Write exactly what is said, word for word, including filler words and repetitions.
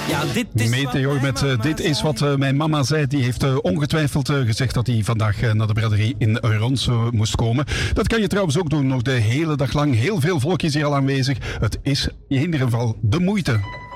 Ja, dit is Meteor wat met mijn uh, mama dit is zei. wat uh, mijn mama zei. Die heeft uh, ongetwijfeld uh, gezegd dat hij vandaag uh, naar de braderie in Rons uh, moest komen. Dat kan je trouwens ook doen. Nog de hele dag lang. Heel veel volk is hier al aanwezig. Het is in ieder geval de moeite.